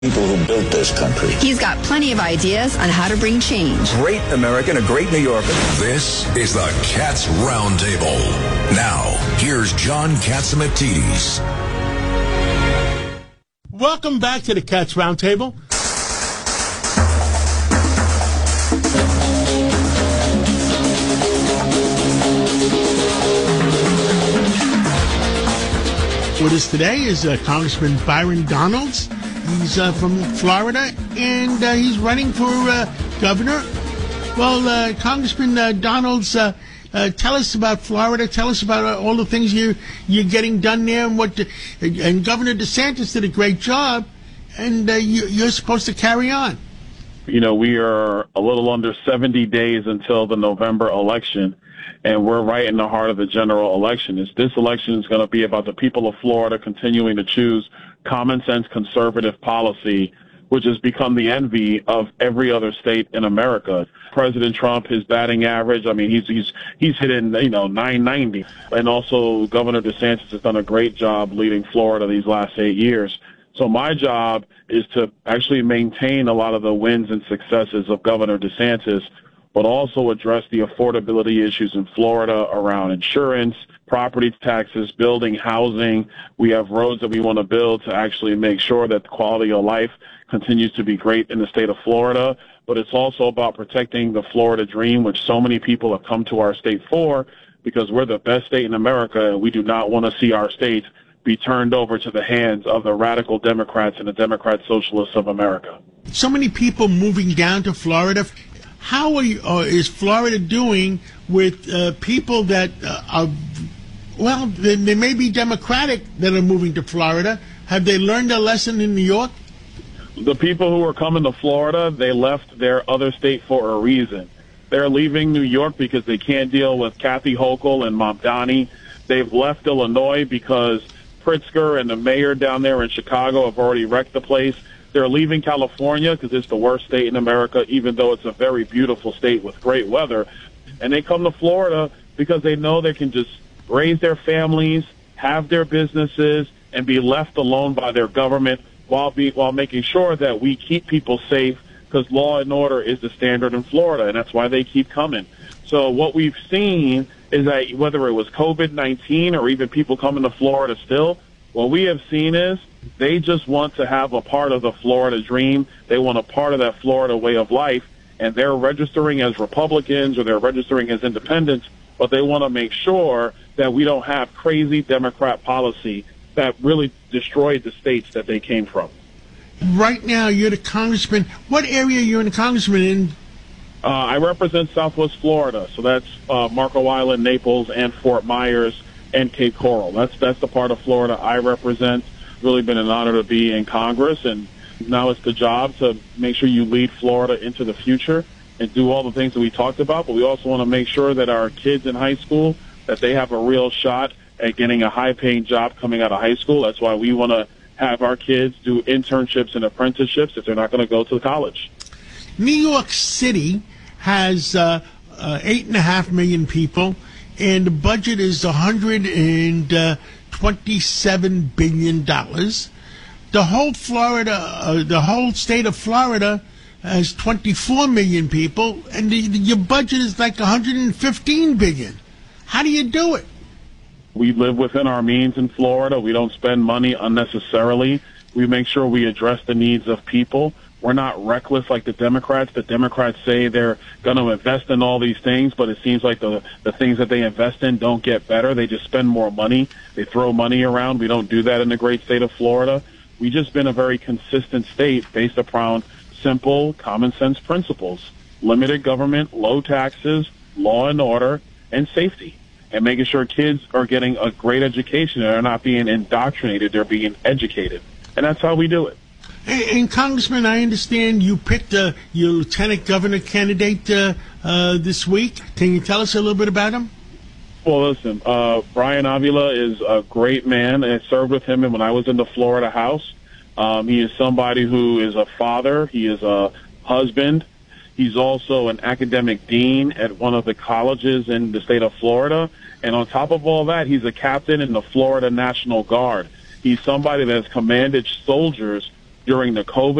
People who built this country. He's got plenty of ideas on how to bring change. Great American, a great New Yorker. This is the Cats Roundtable. Now, here's John Catsimatidis. Welcome back to the Cats Roundtable. With us today is Congressman Byron Donalds. He's from Florida, and he's running for governor. Well, Congressman Donalds, tell us about Florida. Tell us about all the things you're getting done there, and Governor DeSantis did a great job, and you're supposed to carry on. You know, we are a little under 70 days until the November election, and we're right in the heart of the general election. This election is going to be about the people of Florida continuing to choose common sense conservative policy, which has become the envy of every other state in America. President Trump, his batting average, I mean, he's hitting, 990. And also Governor DeSantis has done a great job leading Florida these last 8 years. So my job is to actually maintain a lot of the wins and successes of Governor DeSantis, but also address the affordability issues in Florida around insurance, property taxes, building, housing. We have roads that we want to build to actually make sure that the quality of life continues to be great in the state of Florida. But it's also about protecting the Florida dream, which so many people have come to our state for, because we're the best state in America, and we do not want to see our state be turned over to the hands of the radical Democrats and the Democrat Socialists of America. So many people moving down to Florida. How is Florida doing with people that are, well, they may be Democratic that are moving to Florida? Have they learned a lesson in New York? The people who are coming to Florida, they left their other state for a reason. They're leaving New York because they can't deal with Kathy Hochul and Mamdani. They've left Illinois because Pritzker and the mayor down there in Chicago have already wrecked the place. They're leaving California because it's the worst state in America, even though it's a very beautiful state with great weather. And they come to Florida because they know they can just raise their families, have their businesses, and be left alone by their government while making sure that we keep people safe, because law and order is the standard in Florida, and that's why they keep coming. So what we've seen is that whether it was COVID-19 or even people coming to Florida still, what we have seen is they just want to have a part of the Florida dream. They want a part of that Florida way of life, and they're registering as Republicans or they're registering as independents, but they want to make sure that we don't have crazy Democrat policy that really destroyed the states that they came from. Right now, you're the congressman. What area are you the congressman in? I represent Southwest Florida, so that's Marco Island, Naples, and Fort Myers, and Cape Coral. That's the part of Florida I represent. Really been an honor to be in Congress, and now it's the job to make sure you lead Florida into the future and do all the things that we talked about, but we also want to make sure that our kids in high school, that they have a real shot at getting a high-paying job coming out of high school. That's why we want to have our kids do internships and apprenticeships if they're not going to go to college. New York City has 8.5 million people, and the budget is $127 billion. The whole the whole state of Florida has 24 million people, and your budget is like $115 billion. How do you do it? We live within our means in Florida. We don't spend money unnecessarily. We make sure we address the needs of people. We're not reckless like the Democrats. The Democrats say they're going to invest in all these things, but it seems like the things that they invest in don't get better. They just spend more money. They throw money around. We don't do that in the great state of Florida. We've just been a very consistent state based upon simple, common sense principles: limited government, low taxes, law and order, and safety, and making sure kids are getting a great education and they're not being indoctrinated, they're being educated. And that's how we do it. And Congressman, I understand you picked your lieutenant governor candidate this week. Can you tell us a little bit about him? Well, listen, Brian Avila is a great man. I served with him when I was in the Florida House. He is somebody who is a father. He is a husband. He's also an academic dean at one of the colleges in the state of Florida. And on top of all that, he's a captain in the Florida National Guard. He's somebody that has commanded soldiers during the COVID